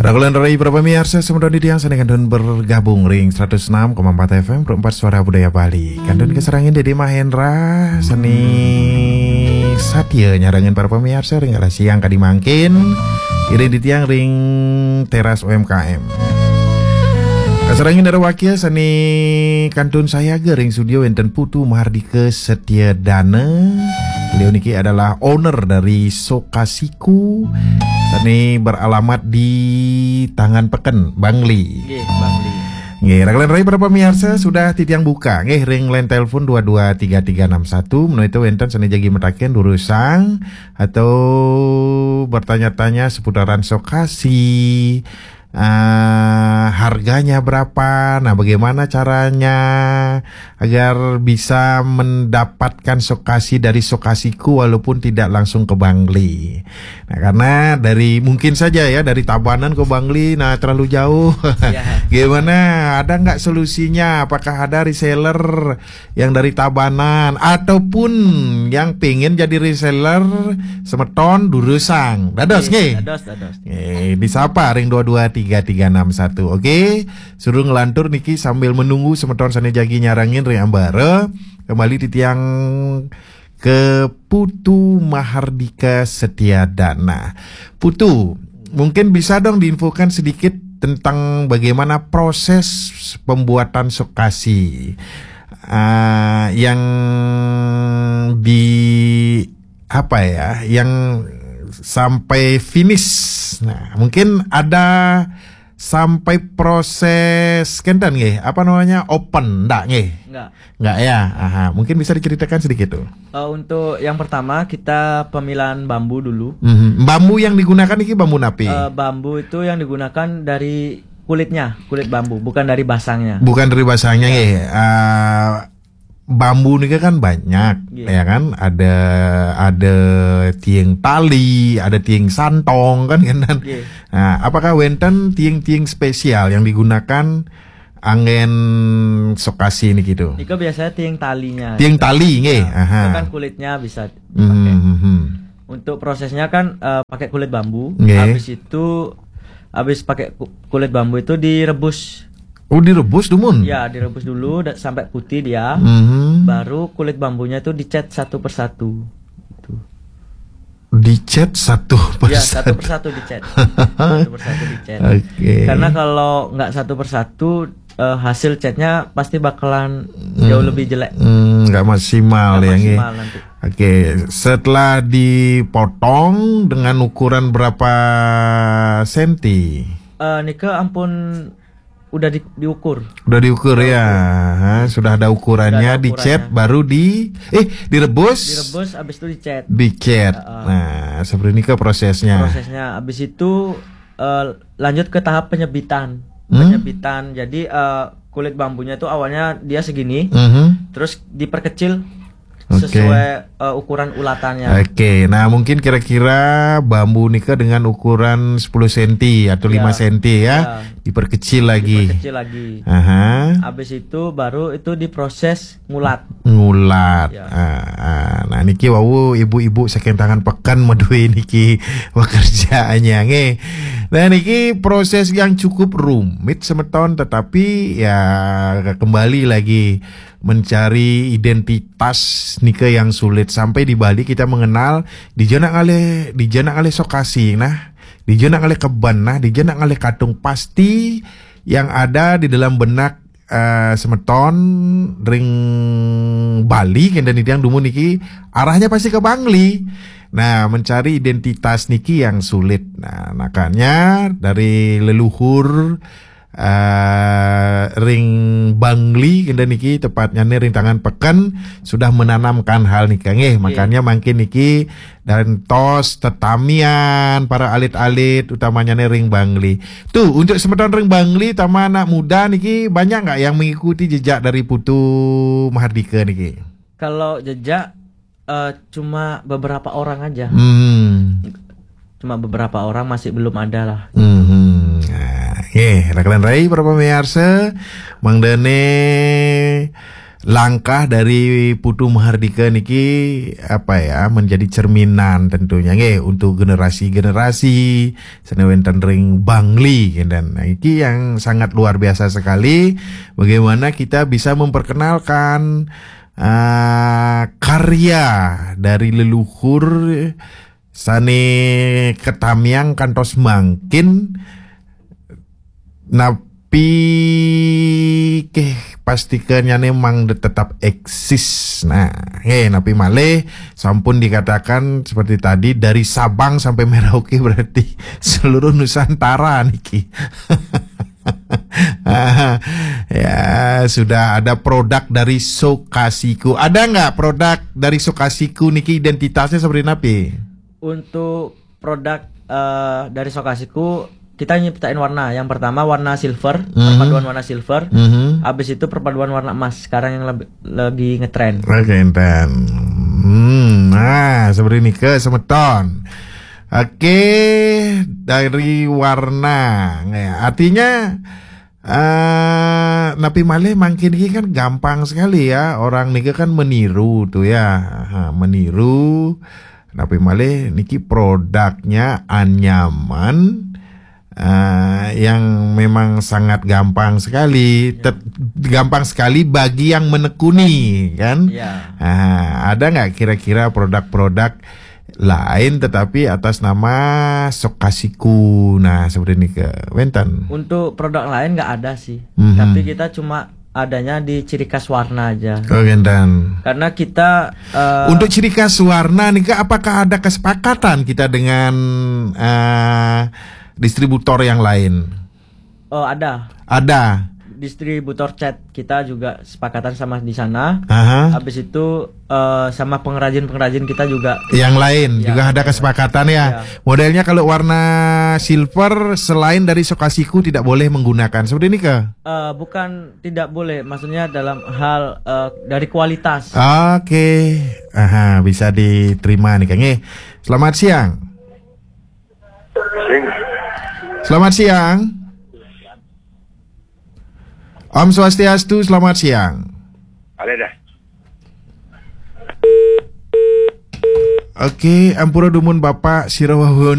Ragulan Rai Pemirsa semedon didiang sani kandun bergabung ring 106,4 FM Perempat Suara Budaya Bali. Kandun keserangin Dede Mahendra seni Satya nyarangin para pemirsa ring arah siang kadi mangkin iring ditiang ring teras UMKM. Keserangin dari wakil seni kantun saya gering studio enten Putu Mahardika Setia Dana. Beliau niki adalah owner dari Sokasiku. Sani beralamat di Tangan Peken, Bangli. Nggih, Bangli. Nggih, raglan rai para pemirsa sudah titiang buka. Nggih, ring line telepon 223361 menuju itu enten sani jagi metaken durusang atau bertanya-tanya seputaran Sokasi. Harganya berapa? Nah, bagaimana caranya agar bisa mendapatkan Sokasi dari Sokasiku walaupun tidak langsung ke Bangli? Nah, karena dari mungkin saja ya dari Tabanan ke Bangli, nah terlalu jauh. Ya. Gimana? Ada nggak solusinya? Apakah ada reseller yang dari Tabanan ataupun yang pengen jadi reseller semeton durusang? Dados nggih. Dados. Disapa ring 22361. Oke, suruh ngelantur niki sambil menunggu semeton sana jagi nyarangin ring ambare kembali di tiang ke Putu Mahardika Setia Dana. Putu, mungkin bisa dong diinfokan sedikit tentang bagaimana proses pembuatan Sokasi yang di apa ya, yang sampai finish. Nah, mungkin ada sampai proses kendan nggih, apa namanya, open ndak nggih? Enggak ya. Aha, mungkin bisa diceritakan sedikit tuh. Untuk yang pertama kita pemilihan bambu dulu. Bambu yang digunakan ini bambu napi? Bambu itu yang digunakan dari kulitnya, kulit bambu, bukan dari basangnya. Bukan dari basangnya nggih. Bambu ini kan banyak, ya kan? Ada tiang tali, ada tiang santong kan? Nah, apakah wenten tiang-tiang spesial yang digunakan angin Sokasi ini gitu? Itu biasanya tiang talinya. Tiang tali, nggih. Itu kan kulitnya bisa dipakai. Untuk prosesnya kan pakai kulit bambu. Habis pakai kulit bambu itu direbus. Oh, direbus dumun? Ya, direbus dulu sampai putih dia. Baru kulit bambunya itu dicat satu persatu. Gitu. Dicat satu persatu? Ya, satu persatu dicat. Satu persatu dicat. Okay. Karena kalau nggak satu persatu hasil catnya pasti bakalan jauh lebih jelek. Nggak maksimal ya. Nanti. Oke, setelah dipotong dengan ukuran berapa senti? Nika ampun udah diukur. Udah diukur ya. Sudah ada ukurannya, dicat baru direbus. Direbus habis itu dicat. Dicat. Nah, seperti ini ke prosesnya. Prosesnya habis itu lanjut ke tahap penyebitan. Penyebitan. Jadi kulit bambunya itu awalnya dia segini. Terus diperkecil sesuai ukuran ulatannya. Oke, nah mungkin kira-kira bambu nikah dengan ukuran 10 cm atau 5 cm ya, diperkecil lagi. Habis itu baru itu diproses ngulat. Ya. Nah niki wau ibu-ibu saking Tangan Peken medue niki pekerjaannya nge. Nah niki proses yang cukup rumit semeton, tetapi ya kembali lagi mencari identitas nika yang sulit. Sampai di Bali kita mengenal dijenak ale Sokasi, nah dijenak ale Keban, nah dijenak ale Katung. Pasti yang ada di dalam benak semeton ring Bali kendan yang dumun niki arahnya pasti ke Bangli. Nah, mencari identitas niki yang sulit. Nah, makanya dari leluhur ring Bangli kendan niki tepatnya nih ring Tangan Peken sudah menanamkan hal niki nggih. Makanya makin niki dan tos tetamian para alit-alit utamanya nih ring Bangli. Tuh untuk semeton ring Bangli tama anak muda niki banyak nggak yang mengikuti jejak dari Putu Mahardika niki? Kalau jejak cuma beberapa orang aja. Cuma beberapa orang, masih belum ada lah. Raglan rai para pemirsa, Mang Dene langkah dari Putu Mahardika niki menjadi cerminan tentunya untuk generasi-generasi senewenten ring Bangli dan iki yang sangat luar biasa sekali bagaimana kita bisa memperkenalkan karya dari leluhur sane ketamiang kantos mangkin napi pastikannya memang tetap eksis. Nah, napi malih sampun dikatakan seperti tadi dari Sabang sampai Merauke berarti seluruh Nusantara niki. Ya, sudah ada produk dari Sokasiku. Ada nggak produk dari Sokasiku niki identitasnya seperti napi? Untuk produk dari Sokasiku kita nyiptain warna. Yang pertama warna silver, perpaduan warna silver. Habis itu perpaduan warna emas. Sekarang yang lagi ngetren. Oke, nah, seperti ini ke semeton. Oke, dari warna. Artinya napi malih mangkin ini kan gampang sekali ya. Orang niki kan meniru tuh ya. Meniru. Napi malih niki produknya anyaman. Yang memang sangat gampang sekali, gampang sekali bagi yang menekuni, kan? Ya. Ada nggak kira-kira produk-produk lain tetapi atas nama Sokasiku? Nah, seperti ini ke Wenten. Untuk produk lain nggak ada sih, tapi kita cuma adanya di ciri khas warna aja. Oh, Wenten. Karena kita untuk ciri khas warna nih, apakah ada kesepakatan kita dengan distributor yang lain? Oh, ada. Ada. Distributor cat kita juga sepakatan sama di sana. Habis itu sama pengrajin-pengrajin kita juga. Yang lain ya, juga ada kesepakatan ya. Modelnya kalau warna silver selain dari Sokasiku tidak boleh menggunakan. Seperti ini kah? Bukan tidak boleh, maksudnya dalam hal dari kualitas. Oke. Bisa diterima nih Kang. Selamat siang. Selamat siang. Om Swastiastu, selamat siang. Oke, ampura dumun Bapak Sirawahun